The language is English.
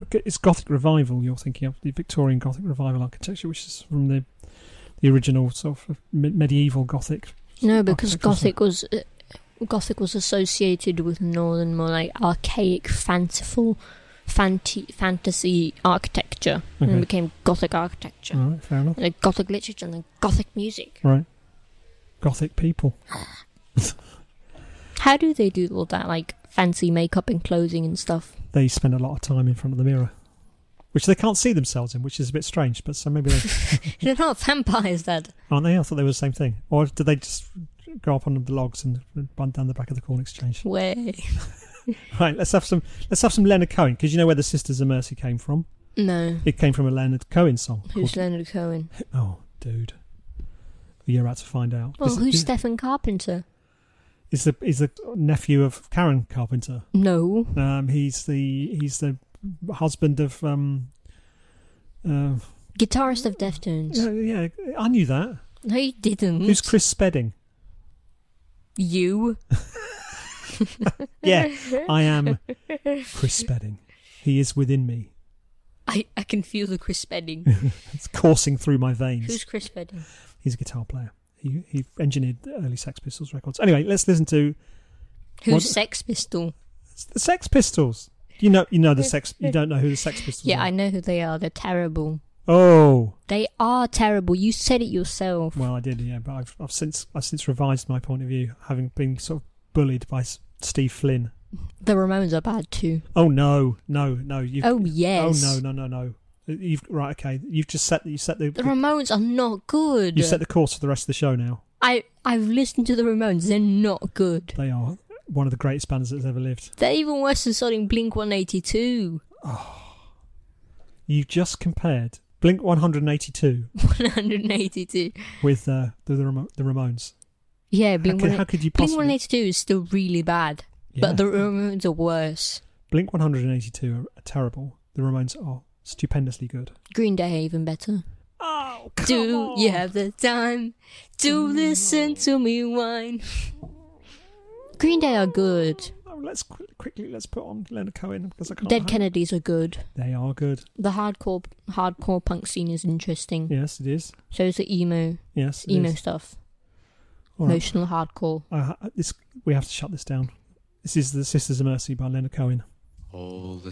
it's Gothic Revival you're thinking of, the Victorian Gothic Revival architecture, which is from the original sort of medieval Gothic. No, because Gothic was associated with northern, more like archaic, fanciful, fantasy architecture, and it became Gothic architecture. All right, fair enough. And then Gothic literature, and then Gothic music. Right. Gothic people. How do they do all that, like fancy makeup and clothing and stuff? They spend a lot of time in front of the mirror, which they can't see themselves in, which is a bit strange. But so maybe They're not vampires, Dad. aren't they? I thought they were the same thing. Or did they just go up on the logs and run down the back of the Corn Exchange? Way. Right. Let's have some Leonard Cohen, because you know where the Sisters of Mercy came from. No. It came from a Leonard Cohen song. Who's Leonard Cohen? Oh, dude. You're about to find out. Well, who's Stephen Carpenter? He's the nephew of Karen Carpenter. No. He's the husband of Guitarist of Deftones. yeah, I knew that. No, you didn't. Who's Chris Spedding? You. Yeah, I am Chris Spedding. He is within me. I can feel the Chris Spedding. It's coursing through my veins. Who's Chris Spedding? He's a guitar player. He engineered the early Sex Pistols records. Anyway, let's listen to Sex Pistol? It's the Sex Pistols. You know the Sex. You don't know who the Sex Pistols are. Yeah, I know who they are. They're terrible. Oh, they are terrible. You said it yourself. Well, I did, yeah, but I've since revised my point of view, having been sort of bullied by Steve Flynn. The Ramones are bad too. Oh no! Oh yes! Oh no! You've right, okay. You've just set the Ramones are not good. You set the course for the rest of the show now. I've listened to the Ramones. They're not good. They are one of the greatest bands that's ever lived. They're even worse than starting Blink-182. Oh, you just compared Blink-182 182 with the Ramones. Yeah, how could you possibly? Blink-182 is still really bad, but the Ramones are worse. Blink-182 are terrible. The Ramones are stupendously good. Green Day are even better. Oh, come Do on. you have the time to listen to me whine? Green Day are good. Oh, let's put on Leonard Cohen because I can't. Dead Kennedys are good. They are good. The hardcore punk scene is interesting. Yes, it is. So is the emo. Yes, emo stuff. All right. Emotional hardcore. We have to shut this down. This is the Sisters of Mercy by Leonard Cohen. All the